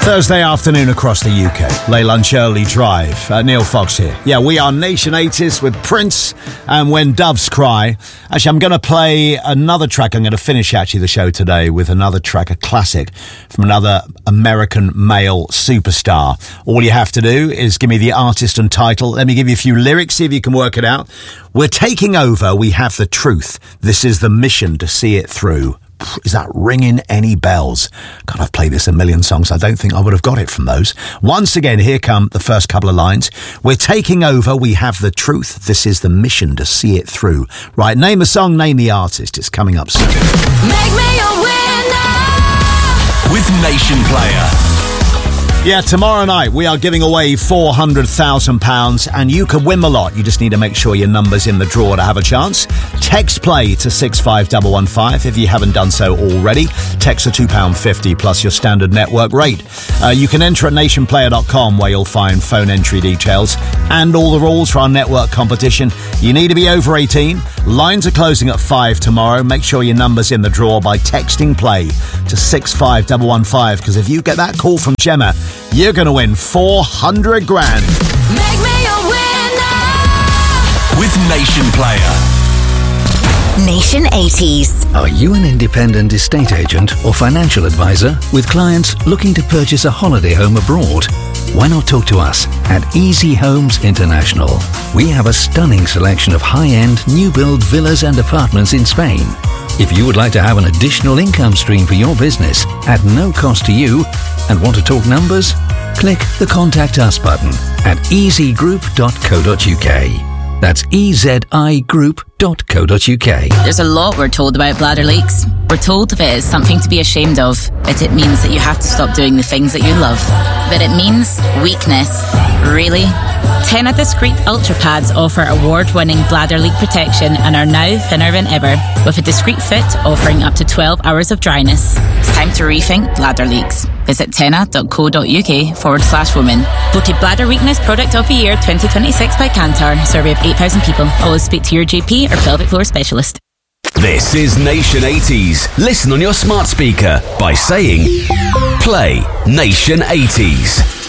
Thursday afternoon across the UK. Late lunch, early drive. Neil Fox here. Yeah, we are Nation 80s with Prince and When Doves Cry. Actually, I'm going to play another track. I'm going to finish, actually, the show today with another track, a classic from another American male superstar. All you have to do is give me the artist and title. Let me give you a few lyrics, see if you can work it out. We're taking over. We have the truth. This is the mission to see it through. Is that ringing any bells? God, I've played this a million songs. I don't think I would have got it from those. Once again, here come the first couple of lines. We're taking over. We have the truth. This is the mission to see it through. Right, name the song, name the artist. It's coming up soon. Make me a winner with Nation Player. Yeah, tomorrow night we are giving away £400,000 and you can win the lot. You just need to make sure your number's in the draw to have a chance. Text play to 65115 if you haven't done so already. Text the £2.50 plus your standard network rate. You can enter at nationplayer.com where you'll find phone entry details and all the rules for our network competition. You need to be over 18. Lines are closing at 5 tomorrow. Make sure your number's in the draw by texting play to 65115 because if you get that call from Gemma, you're going to win 400 grand. Make me a winner with Nation Player. Nation 80s. Are you an independent estate agent or financial advisor with clients looking to purchase a holiday home abroad? Why not talk to us at Easy Homes International? We have a stunning selection of high-end new build villas and apartments in Spain. If you would like to have an additional income stream for your business at no cost to you and want to talk numbers, click the Contact Us button at easygroup.co.uk. That's ezigroup.co.uk. There's a lot we're told about bladder leaks. We're told if it is something to be ashamed of, that it means that you have to stop doing the things that you love. But it means weakness. Really? Tena Discreet Ultra Pads offer award-winning bladder leak protection and are now thinner than ever, with a discreet fit offering up to 12 hours of dryness. It's time to rethink bladder leaks. Visit tena.co.uk/women. Voted Bladder Weakness Product of the Year 2026 by Kantar. Survey of 8,000 people. Always speak to your GP or pelvic floor specialist. This is Nation 80s. Listen on your smart speaker by saying, play Nation 80s.